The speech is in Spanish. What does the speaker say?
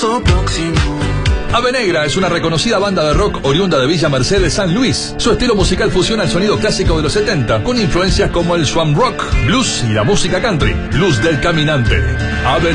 Ave Negra es una reconocida banda de rock oriunda de Villa Mercedes, San Luis. Su estilo musical fusiona el sonido clásico de los 70 con influencias como el swamp rock, blues y la música country, blues del caminante. Ave